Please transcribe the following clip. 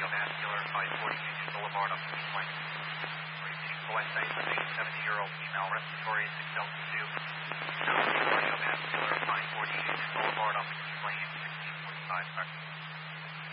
cardiovascular, 540 Union Boulevard on the Speedway. Receiving OSA from a 70-year-old female respiratory 6L2. Cardiovascular.